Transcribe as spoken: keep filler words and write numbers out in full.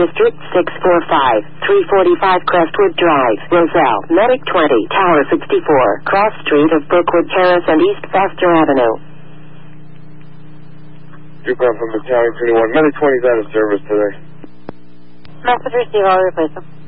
District six four five, three forty-five Crestwood Drive, Roselle, Medic twenty, Tower sixty-four, Cross Street of Brookwood Terrace and East Foster Avenue. two five from the Tower twenty-one. Medic twenty is out of service today. Message received, I'll replace them.